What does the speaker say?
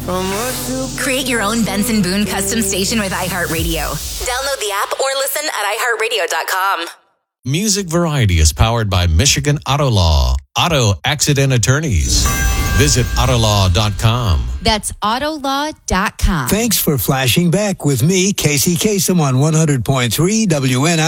Create your own Benson Boone custom station with iHeartRadio. Download the app or listen at iHeartRadio.com. Music Variety is powered by Michigan Auto Law. Auto accident attorneys. Visit Autolaw.com. That's Autolaw.com. Thanks for flashing back with me, Casey Kasem, on 100.3 WNI.